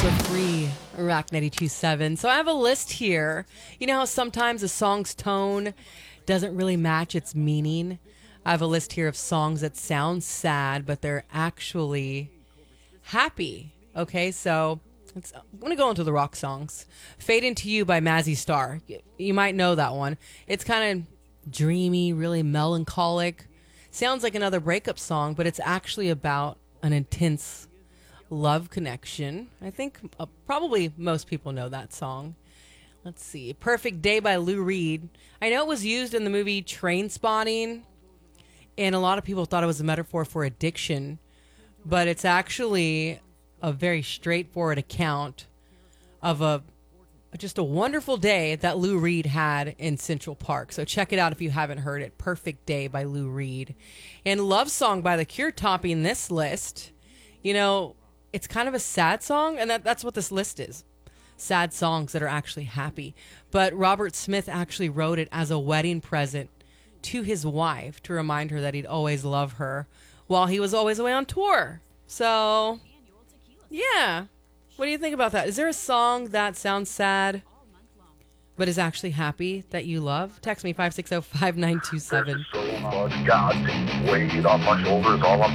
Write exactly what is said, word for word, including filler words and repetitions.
Free, Rock ninety-two point seven. So I have a list here. You know how sometimes a song's tone doesn't really match its meaning? I have a list here of songs that sound sad, but they're actually happy. Okay, so it's, I'm going to go into the rock songs. Fade Into You by Mazzy Star. You, you might know that one. It's kind of dreamy, really melancholic. Sounds like another breakup song, but it's actually about an intense love connection. I think uh, probably most people know that song. Let's see. Perfect Day by Lou Reed. I know it was used in the movie Trainspotting, and a lot of people thought it was a metaphor for addiction, but it's actually a very straightforward account of a just a wonderful day that Lou Reed had in Central Park. So check it out if you haven't heard it. Perfect Day by Lou Reed. And Love Song by The Cure topping this list. You know, it's kind of a sad song, and that, that's what this list is. Sad songs that are actually happy. But Robert Smith actually wrote it as a wedding present to his wife to remind her that he'd always love her while he was always away on tour. So, yeah. What do you think about that? Is there a song that sounds sad but is actually happy that you love? Text me five six zero, five nine two seven. So much goddamn weight on my shoulders, all I'm